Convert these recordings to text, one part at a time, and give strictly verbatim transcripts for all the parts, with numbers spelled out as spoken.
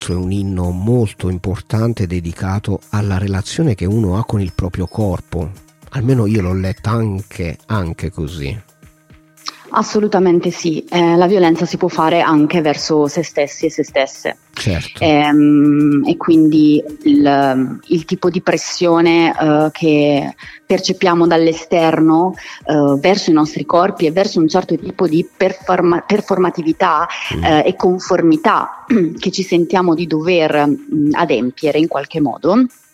l'altro è un inno molto importante dedicato alla relazione che uno ha con il proprio corpo. Almeno io l'ho letta anche, anche così. Assolutamente sì, eh, la violenza si può fare anche verso se stessi e se stesse. Certo. Ehm, e quindi il, il tipo di pressione eh, che percepiamo dall'esterno eh, verso i nostri corpi e verso un certo tipo di performa- performatività mm. eh, e conformità che ci sentiamo di dover mh, adempiere in qualche modo,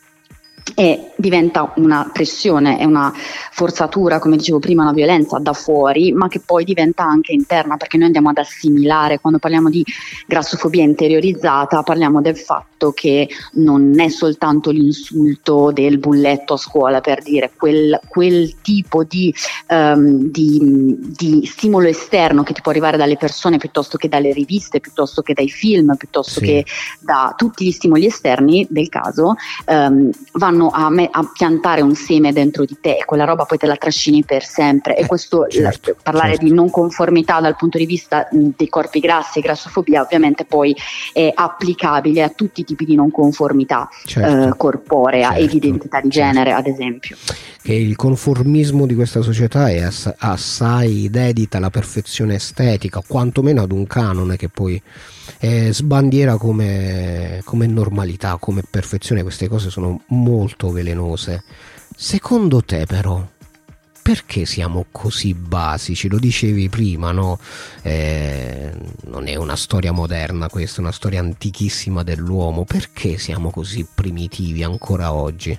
e diventa una pressione e una forzatura, come dicevo prima, una violenza da fuori, ma che poi diventa anche interna, perché noi andiamo ad assimilare. Quando parliamo di grassofobia interiorizzata, parliamo del fatto che non è soltanto l'insulto del bulletto a scuola, per dire, quel, quel tipo di, um, di, di stimolo esterno che ti può arrivare dalle persone, piuttosto che dalle riviste, piuttosto che dai film, piuttosto sì. che da tutti gli stimoli esterni del caso, um, vanno A, me, a piantare un seme dentro di te, e quella roba poi te la trascini per sempre. E questo, certo, la, parlare certo. di non conformità dal punto di vista dei corpi grassi e grassofobia ovviamente poi è applicabile a tutti i tipi di non conformità certo. eh, corporea certo. e di identità di certo. genere, ad esempio. Che il conformismo di questa società è ass- assai dedita alla perfezione estetica, quantomeno ad un canone che poi eh, sbandiera come, come normalità, come perfezione. Queste cose sono molto velenose. Secondo te però perché siamo così basici? Lo dicevi prima, no? Eh, non è una storia moderna questa, è una storia antichissima dell'uomo. Perché siamo così primitivi ancora oggi?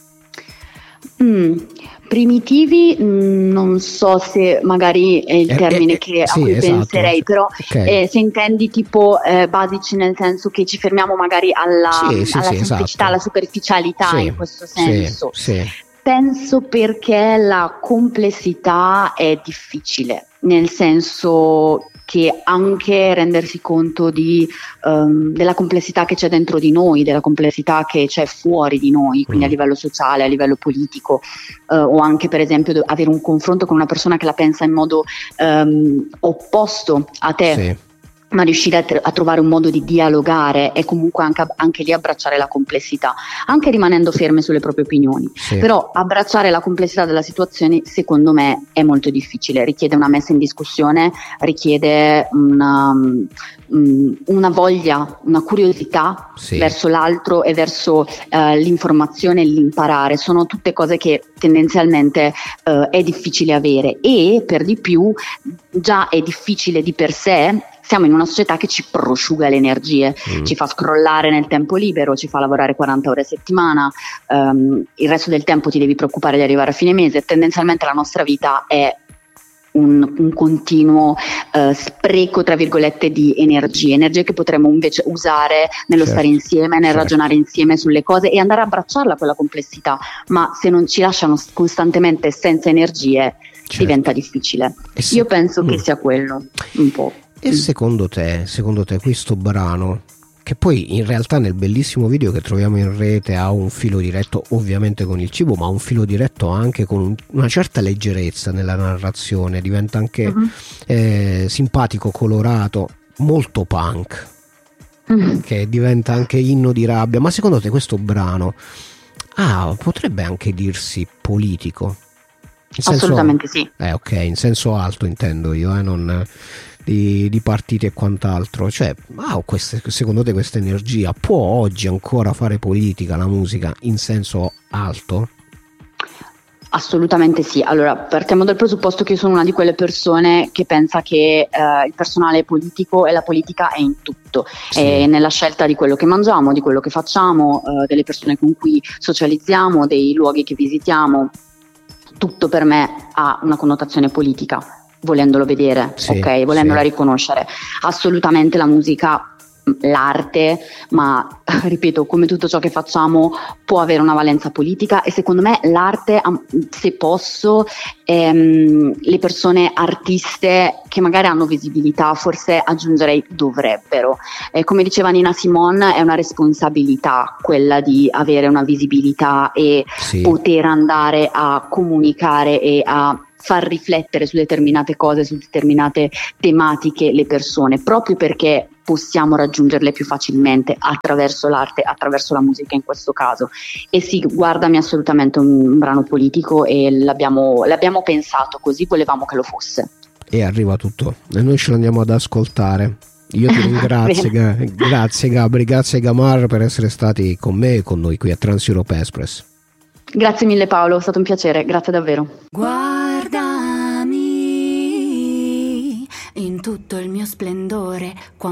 Mm, primitivi, mm, non so se magari è il termine eh, eh, che, a sì, cui esatto. penserei, però okay. eh, se intendi tipo eh, basici nel senso che ci fermiamo magari alla, sì, sì, alla sì, semplicità, esatto. alla superficialità sì, in questo senso. Sì, sì. Penso perché la complessità è difficile, nel senso che anche rendersi conto di, um, della complessità che c'è dentro di noi, della complessità che c'è fuori di noi, quindi mm. a livello sociale, a livello politico, uh, o anche per esempio avere un confronto con una persona che la pensa in modo um, opposto a te. Sì. Ma riuscire a, tr- a trovare un modo di dialogare e comunque anche, anche lì abbracciare la complessità, anche rimanendo ferme sulle proprie opinioni. Sì. Però abbracciare la complessità della situazione secondo me è molto difficile, richiede una messa in discussione, richiede una, um, una voglia, una curiosità sì. verso l'altro e verso uh, l'informazione e l'imparare. Sono tutte cose che tendenzialmente uh, è difficile avere, e per di più già è difficile di per sé. Siamo in una società che ci prosciuga le energie, mm. ci fa scrollare nel tempo libero, ci fa lavorare quaranta ore a settimana, um, il resto del tempo ti devi preoccupare di arrivare a fine mese. Tendenzialmente la nostra vita è un, un continuo uh, spreco, tra virgolette, di energie, energie che potremmo invece usare nello certo. stare insieme, nel certo. ragionare insieme sulle cose e andare a abbracciarla quella complessità, ma se non ci lasciano costantemente senza energie certo. diventa difficile. Se... Io penso mm. che sia quello, un po'. E secondo te, secondo te questo brano, che poi in realtà nel bellissimo video che troviamo in rete ha un filo diretto ovviamente con il cibo, ma un filo diretto anche con un, una certa leggerezza nella narrazione, diventa anche uh-huh. eh, simpatico, colorato, molto punk, uh-huh. che diventa anche inno di rabbia. Ma secondo te questo brano ah, potrebbe anche dirsi politico? In senso, assolutamente sì. Eh ok, in senso alto intendo io, eh, non... Di, di partiti e quant'altro. Cioè, ah, queste, secondo te questa energia può oggi ancora fare politica, la musica, in senso alto? Assolutamente sì. Allora, partiamo dal presupposto che io sono una di quelle persone che pensa che eh, il personale è politico e la politica è in tutto, sì. è nella scelta di quello che mangiamo, di quello che facciamo, eh, delle persone con cui socializziamo, dei luoghi che visitiamo. Tutto per me ha una connotazione politica, volendolo vedere, sì, ok, volendola sì. riconoscere. Assolutamente la musica, l'arte, ma ripeto, come tutto ciò che facciamo può avere una valenza politica, e secondo me l'arte, se posso, ehm, le persone artiste che magari hanno visibilità, forse aggiungerei dovrebbero. Eh, come diceva Nina Simone, è una responsabilità quella di avere una visibilità e sì. poter andare a comunicare e a far riflettere su determinate cose, su determinate tematiche le persone, proprio perché possiamo raggiungerle più facilmente attraverso l'arte, attraverso la musica in questo caso. E sì, guardami, assolutamente un brano politico, e l'abbiamo, l'abbiamo pensato così, volevamo che lo fosse. E arriva tutto, e noi ce l'andiamo ad ascoltare. Io ti ringrazio, ga- grazie Gabri, grazie Gamar per essere stati con me e con noi qui a Trans Europe Express. Grazie mille Paolo, è stato un piacere, grazie davvero. Guardami in tutto il mio splendore, quando